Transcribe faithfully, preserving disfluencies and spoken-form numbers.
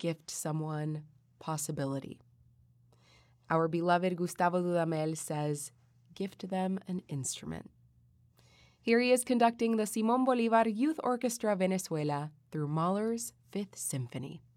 gift someone possibility. Our beloved Gustavo Dudamel says, gift them an instrument. Here he is conducting the Simón Bolívar Youth Orchestra Venezuela through Mahler's Fifth Symphony.